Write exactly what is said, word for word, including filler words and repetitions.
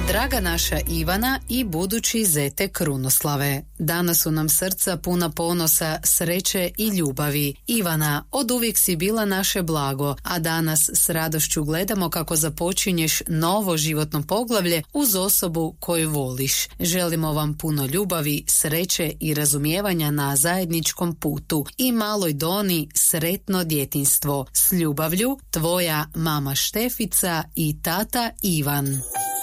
Draga naša Ivana i budući zete Krunoslave, danas su nam srca puna ponosa, sreće i ljubavi. Ivana, oduvijek si bila naše blago, a danas s radošću gledamo kako započinješ novo životno poglavlje uz osobu koju voliš. Želimo vam puno ljubavi, sreće i razumijevanja na zajedničkom putu i maloj Doni sretno djetinjstvo. S ljubavlju, tvoja mama Štefica i tata Ivan.